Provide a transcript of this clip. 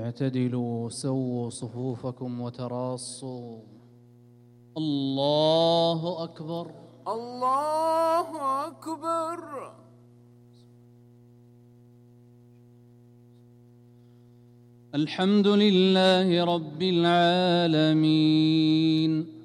اعتدلوا سووا صفوفكم وتراصوا. الله أكبر. الله أكبر. الحمد لله رب العالمين.